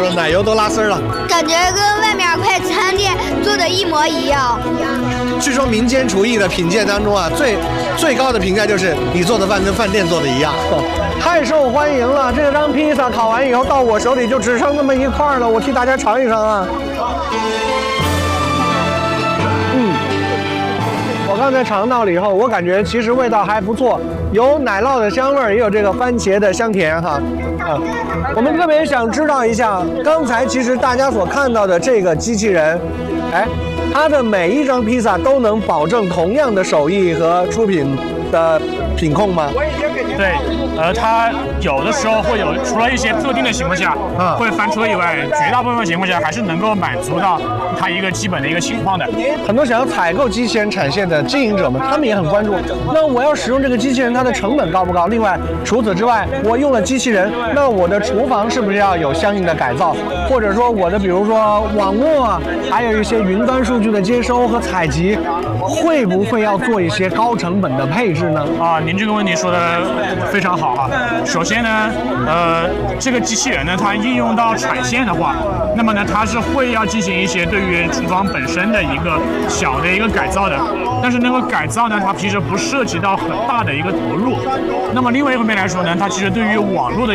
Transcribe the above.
是奶油都拉丝了， 感觉跟外面快餐店做的一模一样。 据说民间厨艺的品鉴当中啊，最高的评价就是你做的饭跟饭店做的一样，太受欢迎了。这张披萨烤完以后到我手里就只剩那么一块了，我替大家尝一尝啊。我刚才尝到了以后，我感觉其实味道还不错，有奶酪的香味儿，也有这个番茄的香甜哈。我们特别想知道一下，刚才其实大家所看到的这个机器人，它的每一张披萨都能保证同样的手艺和出品的品控吗？ 对，它有的时候会有，除了一些特定的情况下会翻车以外，绝大部分情况下还是能够满足到它一个基本的一个情况的。 很多想要采购机器人产线的经营者们，他们也很关注。那我要使用这个机器人，它的成本高不高？另外，除此之外，我用了机器人，那我的厨房是不是要有相应的改造？或者说我的比如说网络啊，还有一些云端数据的接收和采集，会不会要做一些高成本的配置呢？ 您这个问题说的非常好啊。首先呢，这个机器人呢，它应用到产线的话，那么呢，它是会要进行一些对于厨房本身的一个小的一个改造的。但是那个改造呢，它其实不涉及到很大的一个投入。那么另外一方面来说呢，它其实对于网络的